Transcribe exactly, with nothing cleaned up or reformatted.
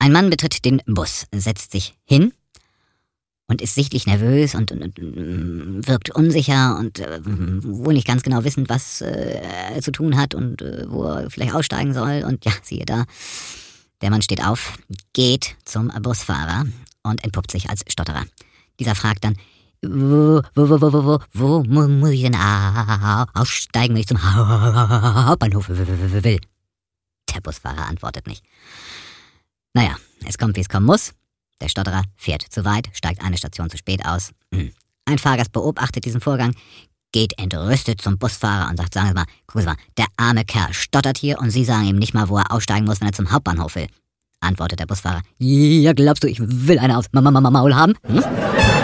Ein Mann betritt den Bus, setzt sich hin und ist sichtlich nervös und, und, und wirkt unsicher und äh, wohl nicht ganz genau wissend, was äh, er zu tun hat und äh, wo er vielleicht aussteigen soll. Und ja, siehe da, der Mann steht auf, geht zum Busfahrer und entpuppt sich als Stotterer. Dieser fragt dann, wo, wo, wo, wo, wo, wo, wo muss ich denn aussteigen, wenn ich zum Hauptbahnhof will? Der Busfahrer antwortet nicht. Naja, es kommt, wie es kommen muss. Der Stotterer fährt zu weit, steigt eine Station zu spät aus. Ein Fahrgast beobachtet diesen Vorgang, geht entrüstet zum Busfahrer und sagt, sagen Sie mal, gucken Sie mal, der arme Kerl stottert hier und Sie sagen ihm nicht mal, wo er aussteigen muss, wenn er zum Hauptbahnhof will. Antwortet der Busfahrer, ja, glaubst du, ich will eine aufs Maul haben? Hm?